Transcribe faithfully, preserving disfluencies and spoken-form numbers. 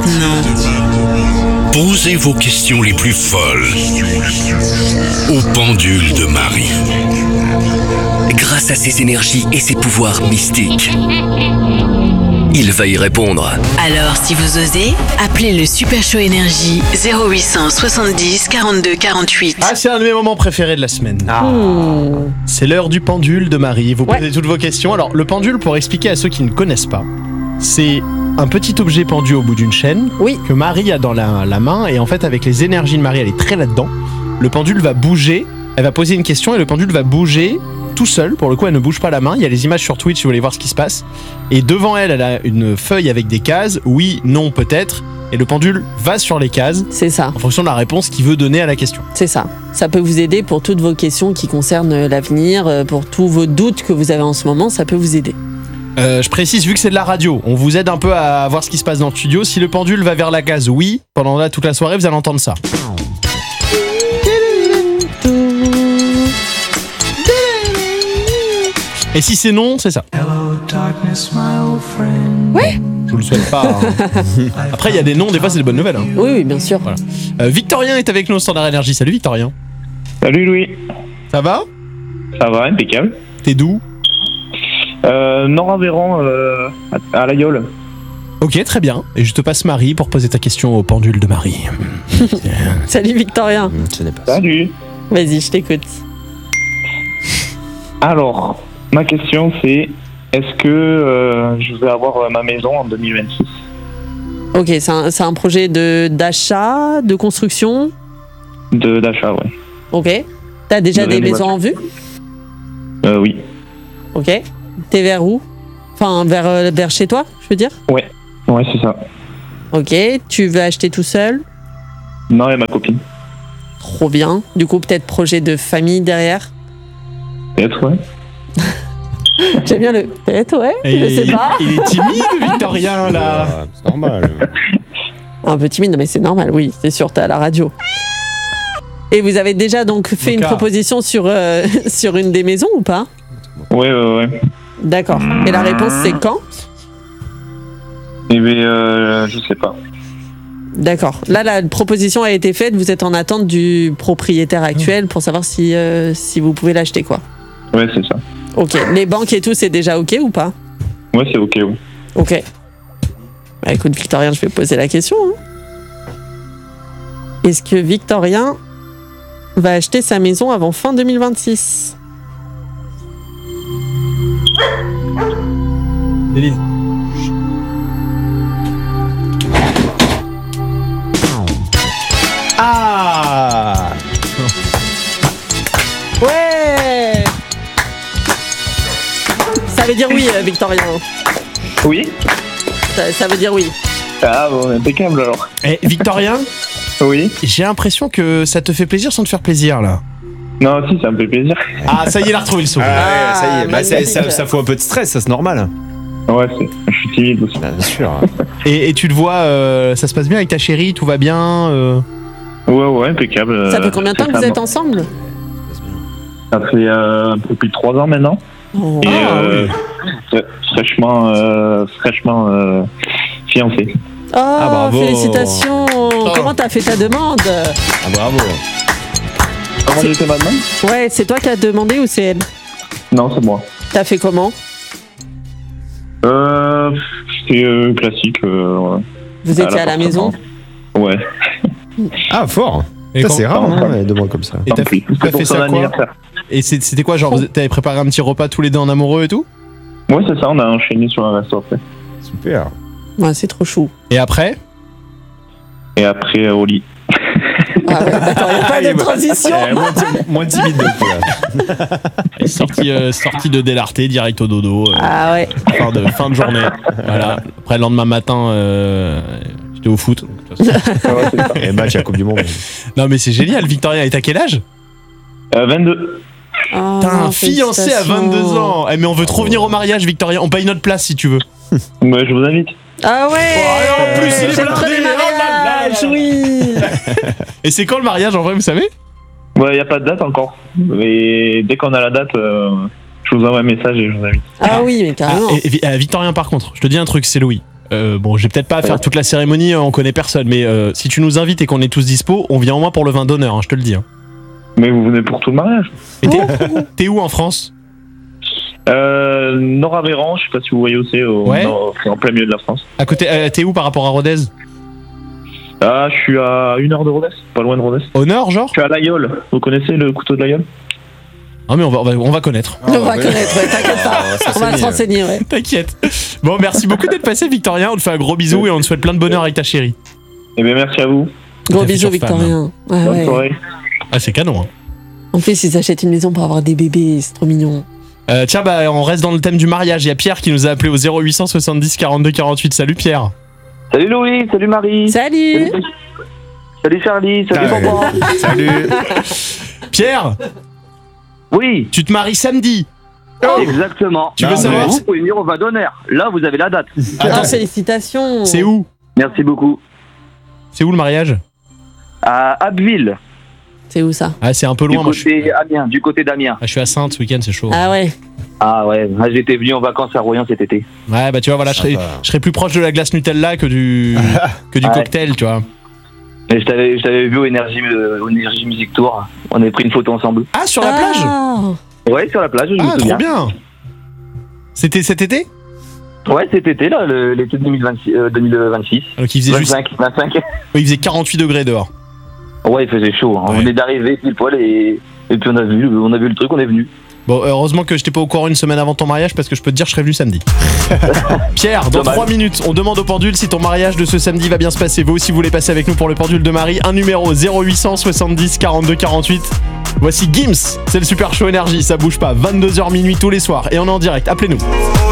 maintenant. Posez vos questions les plus folles au pendule de Marie. Grâce à ses énergies et ses pouvoirs mystiques, il va y répondre. Alors, si vous osez, appelez le Super Show Énergie zéro huit cent soixante-dix quarante-deux quarante-huit. Ah, c'est un de mes moments préférés de la semaine. Ah. Mmh. C'est l'heure du pendule de Marie. Vous posez ouais. toutes vos questions. Alors, le pendule, pour expliquer à ceux qui ne connaissent pas, c'est un petit objet pendu au bout d'une chaîne oui. que Marie a dans la, la main. Et en fait, avec les énergies de Marie, elle est très là-dedans. Le pendule va bouger. Elle va poser une question et le pendule va bouger tout seul. Pour le coup, elle ne bouge pas la main. Il y a les images sur Twitch si vous voulez voir ce qui se passe. Et devant elle, elle a une feuille avec des cases. Oui, non, peut-être. Et le pendule va sur les cases. C'est ça. En fonction de la réponse qu'il veut donner à la question. C'est ça. Ça peut vous aider pour toutes vos questions qui concernent l'avenir, pour tous vos doutes que vous avez en ce moment. Ça peut vous aider. Euh, je précise, vu que c'est de la radio, on vous aide un peu à voir ce qui se passe dans le studio. Si le pendule va vers la case oui, pendant là, toute la soirée, vous allez entendre ça. Et si c'est non, c'est ça. Ouais. Je vous le souhaite pas. Hein. Après, il y a des noms, des fois, c'est des bonnes nouvelles. Hein. Oui, oui, bien sûr. Voilà. Euh, Victorien est avec nous au Standard Énergie. Salut Victorien. Salut Louis. Ça va ? Ça va, impeccable. T'es d'où ? euh, Nord-Aveyron, euh, à, à La Yole. Ok, très bien. Et je te passe Marie pour poser ta question au pendule de Marie. Salut Victorien. Ce n'est pas Salut. Vas-y, je t'écoute. Alors, ma question c'est, est-ce que euh, je vais avoir euh, ma maison en deux mille vingt-six ? Ok, c'est un, c'est un projet de, d'achat, de construction ? De, d'achat, ouais. Ok. T'as déjà de des maisons en vue ? euh, Oui. Ok. T'es vers où ? Enfin, vers, euh, vers chez toi, je veux dire ? Ouais, ouais, c'est ça. Ok. Tu veux acheter tout seul ? Non, et ma copine. Trop bien. Du coup, peut-être projet de famille derrière ? Peut-être, ouais. J'aime bien le peut-être, ouais. Et je sais pas. Il est timide, Victorien, là. Ah, c'est normal. Un peu timide, mais c'est normal, oui. C'est sûr, t'es à la radio. Et vous avez déjà donc fait donc, une ah. proposition sur, euh, sur une des maisons ou pas ? Ouais, ouais, ouais. D'accord. Et la réponse, c'est quand ? Eh bien, euh, je sais pas. D'accord. Là, la proposition a été faite. Vous êtes en attente du propriétaire actuel pour savoir si, euh, si vous pouvez l'acheter, quoi. Ouais, c'est ça. Ok. Les banques et tout, c'est déjà ok ou pas ? Ouais, c'est ok, oui. Ok. Bah écoute, Victorien, je vais poser la question. Hein. Est-ce que Victorien va acheter sa maison avant fin deux mille vingt-six ? Déline. Ah. Ouais. Ça veut dire oui, euh, Victorien. Oui ? Ça, ça veut dire oui. Ah bon, impeccable alors. Eh, Victorien, Oui ? j'ai l'impression que ça te fait plaisir sans te faire plaisir, là. Non, si, ça me fait plaisir. Ah, ça y est, il a retrouvé le sourire. Ah, ouais, ça y est. Bah, c'est- ça, magnifique. ça fout un peu de stress, ça, c'est normal. Ouais, c'est... je suis timide aussi. Bah, bien sûr. Et, et tu te vois, euh, ça se passe bien avec ta chérie, tout va bien euh... Ouais, ouais, impeccable. Ça fait combien de temps que vous êtes ensemble ? Ça fait euh, un peu plus de trois ans maintenant. Oh. Et Ah, euh, fra- fraîchement, euh, fraîchement euh, fiancé. Oh, bravo. félicitations. Comment t'as fait ta demande ? Ah, bravo. Comment j'ai fait ma demande ? Ouais, c'est toi qui as demandé ou c'est elle ? Non, c'est moi. T'as fait comment ? Euh, c'était euh, classique. Euh, ouais. Vous étiez à la maison ? Ouais. Ah, fort. Et Ça, quand- c'est rare, quand- hein, les demandes comme ça. Et t'as, Tant pis. t'as C'était fait pour son ça quoi ? anniversaire. Et c'est- c'était quoi, genre, vous- t'avais préparé un petit repas tous les deux en amoureux et tout ? Ouais, c'est ça, on a enchaîné sur un resto après. Super. Ouais, c'est trop chou. Et après ? Et après, euh, au lit. Ah ouais, d'accord, il n'y a pas de transition. Eh, moins, ti- moins timide d'un coup, là. Il est sorti, euh, sorti de délarté, direct au dodo. euh, Ah ouais. fin, de, fin de journée. Voilà. Après, le lendemain matin, euh, j'étais au foot. De toute façon. Ouais, c'est ça. Et match à la Coupe du Monde. Non, mais c'est génial, Victorien. Et t'as quel âge ? Euh, vingt-deux. Oh, T'as un fiancé à vingt-deux ans. Eh, mais on veut trop venir au mariage, Victorien. On paye notre place si tu veux. Ouais, je vous invite. Ah ouais. Oh, et en plus, il est C'est le blindé. premier Oh là là mariage, là là. oui. Et c'est quand le mariage en vrai, vous savez ? Ouais, il n'y a pas de date encore. Mais dès qu'on a la date, euh, je vous envoie un message et je vous invite. Ah oui, mais Ah, carrément. et- et- euh, Victorien, par contre, je te dis un truc, c'est Louis. Euh, bon, j'ai peut-être pas à faire toute la cérémonie, on connaît personne, mais euh, si tu nous invites et qu'on est tous dispo, on vient au moins pour le vin d'honneur, hein, je te le dis. Hein. Mais vous venez pour tout le mariage. Et t'es, t'es où en France? Euh, Nord-Aveyran, je sais pas si vous voyez où c'est, au Ouais. nord, c'est en plein milieu de la France. À côté, euh, t'es où par rapport à Rodez? Ah, je suis à une heure de Rodez, pas loin de Rodez. Au nord, genre? Je suis à l'Aïeul. Vous connaissez le couteau de l'Aïeul? Ah mais on va, on va, on va connaître. On va connaître, ouais, t'inquiète pas. On va se renseigner, ouais. T'inquiète. Bon, merci beaucoup d'être passé, Victorien. On te fait un gros bisou et on te souhaite plein de bonheur avec ta chérie. Eh bien, merci à vous. Gros Ta bisous, future femme. Victorien. Ouais, Bonne ouais. soirée. Ah, c'est canon. Hein. En plus, ils achètent une maison pour avoir des bébés, c'est trop mignon. Euh, tiens, bah, on reste dans le thème du mariage. Il y a Pierre qui nous a appelé au zéro huit cent soixante-dix quarante-deux quarante-huit. Salut Pierre. Salut Louis, salut Marie. Salut. Salut Charlie, salut Ah, Bonbon. Salut. Pierre, Oui, tu te maries samedi. exactement. Tu veux Ah, savoir Vous pouvez venir au vin d'honneur. Là, vous avez la date. Attends, Ah, félicitations. c'est où? Merci beaucoup. C'est où le mariage? À Abbeville, C'est où ça? Ah, c'est un peu du loin. Moi, je suis, côté Amiens, du côté d'Amiens. ah, je suis à Sainte ce week-end, c'est chaud. Ah ouais. Ah ouais, ah, j'étais venu en vacances à Royan cet été. Ouais, bah tu vois, voilà, je serais, Sympa. je serais plus proche de la glace Nutella que du, que du Ouais. cocktail, tu vois. Mais je t'avais, je t'avais vu au Énergie, euh, au Énergie Music Tour. On avait pris une photo ensemble. Ah, sur la plage? Ah. Ouais, sur la plage, je Ah, me trop souviens. bien. C'était cet été? Ouais, cet été, là, le- l'été deux mille vingt-six, euh, deux mille vingt-six. Donc il faisait juste, vingt-cinq, vingt-cinq. oui, il faisait quarante-huit degrés dehors. Ouais, il faisait chaud. Hein. Ouais. On venait d'arriver pile poil et, et puis on a vu, on a vu le truc, on est venu. Bon, heureusement que je t'ai pas au courant une semaine avant ton mariage parce que je peux te dire que je serais venu samedi. Pierre, dans Dommage. trois minutes, on demande au pendule si ton mariage de ce samedi va bien se passer. Vous aussi, vous voulez passer avec nous pour le pendule de Marie. Un numéro zéro huit cent soixante-dix quarante-deux quarante-huit. Voici Gims, c'est le Super Show Énergie, ça bouge pas. vingt-deux heures minuit tous les soirs et on est en direct. Appelez-nous.